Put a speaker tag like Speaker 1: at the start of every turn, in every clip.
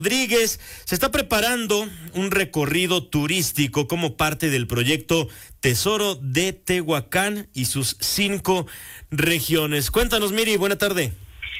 Speaker 1: Rodríguez, se está preparando un recorrido turístico como parte del proyecto Tesoro de Tehuacán y sus 5 regiones. Cuéntanos, Miri, buena tarde.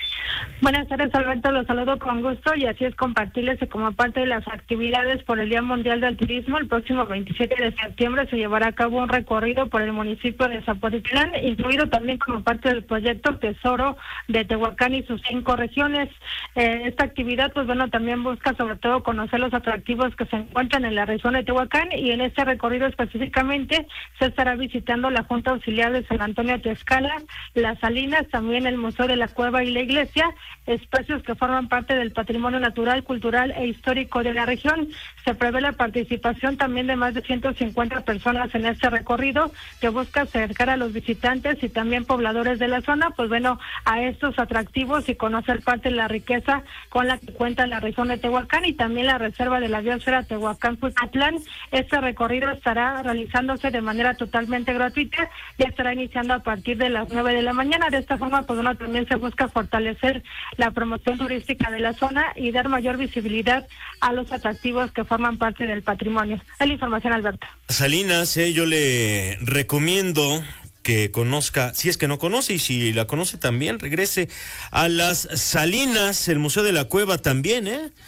Speaker 2: Buenas tardes, Alberto, los saludo con gusto y así es compartirles que como parte de las actividades por el Día Mundial del Turismo, el próximo 27 de septiembre se llevará a cabo un recorrido por el municipio de Zapotitlán, incluido también como parte del proyecto Tesoro de Tehuacán y sus 5 regiones. Esta actividad, pues bueno, también busca sobre todo conocer los atractivos que se encuentran en la región de Tehuacán y en este recorrido específicamente se estará visitando la Junta Auxiliar de San Antonio Tlaxcala, Las Salinas, también el Museo de la Cueva y la Iglesia, espacios que forman parte del patrimonio natural, cultural e histórico de la región. Se prevé la participación también de más de 150 personas en este recorrido que busca acercar a los visitantes y también pobladores de la zona, pues bueno, a estos atractivos y conocer parte de la riqueza con la que cuenta la región de Tehuacán y también la reserva de la biosfera Tehuacán-Cuicatlán. Este recorrido estará realizándose de manera totalmente gratuita y estará iniciando a partir de las 9 de la mañana. De esta forma, pues bueno, también se busca fortalecer la promoción turística de la zona y dar mayor visibilidad a los atractivos que forman parte del patrimonio. Es la información, Alberto.
Speaker 1: Salinas, yo le recomiendo que conozca, si es que no conoce, y si la conoce también, regrese a Las Salinas, el Museo de la Cueva también,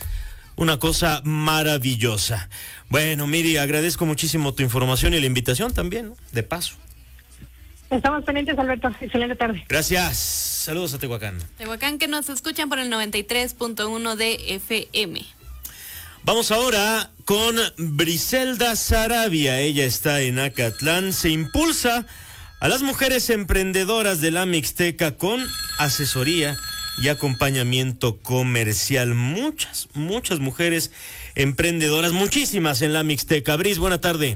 Speaker 1: una cosa maravillosa. Bueno, Miri, agradezco muchísimo tu información y la invitación también, ¿no? De paso.
Speaker 2: Estamos pendientes, Alberto. Excelente tarde.
Speaker 1: Gracias. Saludos a Tehuacán.
Speaker 3: Tehuacán, que nos escuchan por el 93.1 de FM.
Speaker 1: Vamos ahora con Briselda Sarabia. Ella está en Acatlán. Se impulsa a las mujeres emprendedoras de la Mixteca con asesoría y acompañamiento comercial. Muchas mujeres emprendedoras, muchísimas en la Mixteca. Bris, buena tarde.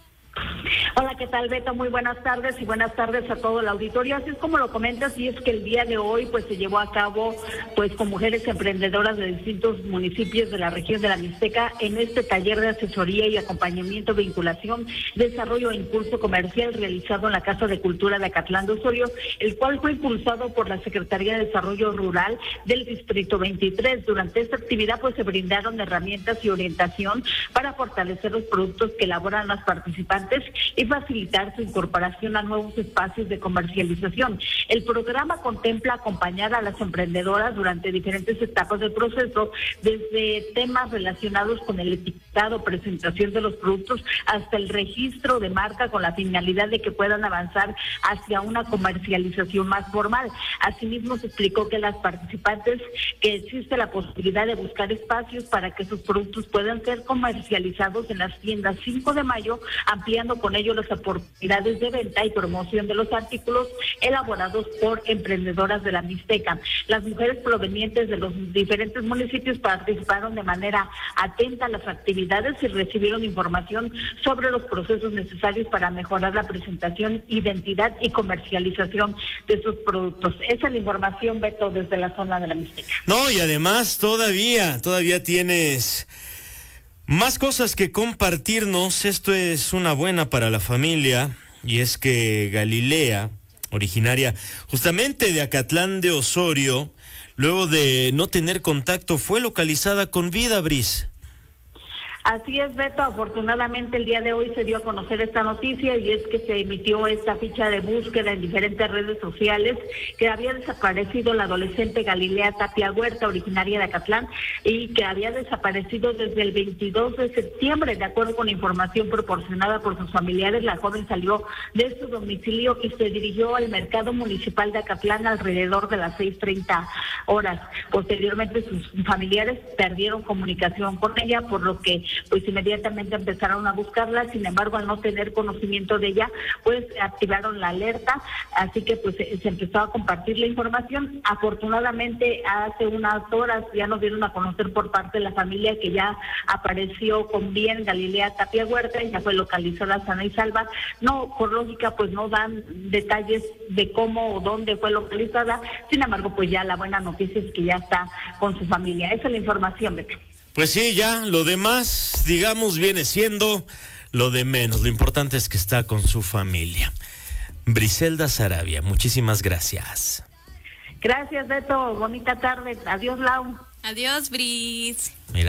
Speaker 4: Hola, ¿qué tal, Beto? Muy buenas tardes y buenas tardes a todo el auditorio. Así es como lo comentas, y es que el día de hoy pues se llevó a cabo pues con mujeres emprendedoras de distintos municipios de la región de la Mixteca en este taller de asesoría y acompañamiento, vinculación, desarrollo e impulso comercial realizado en la Casa de Cultura de Acatlán de Osorio, el cual fue impulsado por la Secretaría de Desarrollo Rural del Distrito 23. Durante esta actividad pues se brindaron herramientas y orientación para fortalecer los productos que elaboran las participantes y facilitar su incorporación a nuevos espacios de comercialización. El programa contempla acompañar a las emprendedoras durante diferentes etapas del proceso, desde temas relacionados con el etiquetado, presentación de los productos, hasta el registro de marca con la finalidad de que puedan avanzar hacia una comercialización más formal. Asimismo, se explicó que las participantes que existe la posibilidad de buscar espacios para que sus productos puedan ser comercializados en las tiendas 5 de mayo, ampliando con ello las oportunidades de venta y promoción de los artículos elaborados por emprendedoras de la Mixteca. Las mujeres provenientes de los diferentes municipios participaron de manera atenta a las actividades y recibieron información sobre los procesos necesarios para mejorar la presentación, identidad y comercialización de sus productos. Esa es la información, Beto, desde la zona de la Mixteca.
Speaker 1: No, y además todavía tienes más cosas que compartirnos. Esto es una buena para la familia, y es que Galilea, originaria justamente de Acatlán de Osorio, luego de no tener contacto, fue localizada con vida, Bris.
Speaker 4: Así es, Beto. Afortunadamente el día de hoy se dio a conocer esta noticia, y es que se emitió esta ficha de búsqueda en diferentes redes sociales que había desaparecido la adolescente Galilea Tapia Huerta, originaria de Acatlán, y que había desaparecido desde el 22 de septiembre. De acuerdo con la información proporcionada por sus familiares, la joven salió de su domicilio y se dirigió al mercado municipal de Acatlán alrededor de las 6:30 horas. Posteriormente sus familiares perdieron comunicación con ella, por lo que pues inmediatamente empezaron a buscarla. Sin embargo, al no tener conocimiento de ella, pues activaron la alerta, así que pues se empezó a compartir la información. Afortunadamente, hace unas horas ya nos dieron a conocer por parte de la familia que ya apareció con bien Galilea Tapia Huerta y ya fue localizada sana y salva. No, por lógica, pues no dan detalles de cómo o dónde fue localizada. Sin embargo, pues ya la buena noticia es que ya está con su familia. Esa es la información, Beto.
Speaker 1: Pues sí, ya lo demás, digamos, viene siendo lo de menos. Lo importante es que está con su familia. Briselda Sarabia, muchísimas gracias.
Speaker 4: Gracias, Beto. Bonita tarde. Adiós, Lau.
Speaker 3: Adiós, Bris.
Speaker 1: Mira.